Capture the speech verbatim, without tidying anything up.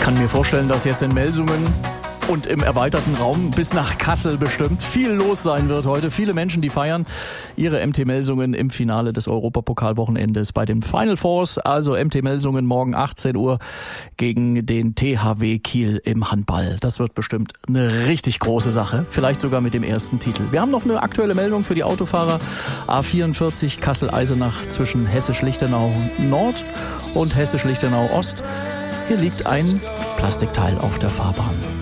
kann mir vorstellen, dass jetzt in Melsungen und im erweiterten Raum bis nach Kassel bestimmt viel los sein wird heute. Viele Menschen, die feiern ihre M T Melsungen im Finale des Europapokalwochenendes bei den Final Fours. Also M T Melsungen morgen achtzehn Uhr gegen den T H W Kiel im Handball. Das wird bestimmt eine richtig große Sache. Vielleicht sogar mit dem ersten Titel. Wir haben noch eine aktuelle Meldung für die Autofahrer. A vierundvierzig Kassel-Eisenach zwischen Hessisch-Lichtenau Nord und Hessisch-Lichtenau Ost. Hier liegt ein Plastikteil auf der Fahrbahn.